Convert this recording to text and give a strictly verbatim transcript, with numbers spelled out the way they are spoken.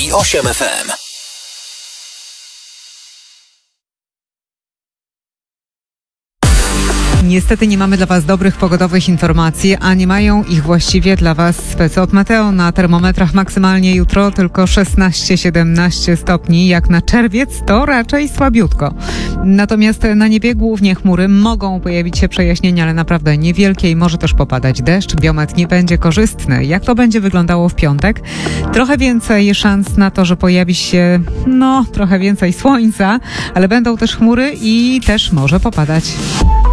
i osiem F M. Niestety nie mamy dla Was dobrych pogodowych informacji, a nie mają ich właściwie dla Was specy od Meteo. Na termometrach maksymalnie jutro tylko szesnaście siedemnaście stopni. Jak na czerwiec to raczej słabiutko. Natomiast na niebie głównie chmury, mogą pojawić się przejaśnienia, ale naprawdę niewielkie i może też popadać deszcz. Biometr nie będzie korzystny. Jak to będzie wyglądało w piątek? Trochę więcej szans na to, że pojawi się no trochę więcej słońca, ale będą też chmury i też może popadać.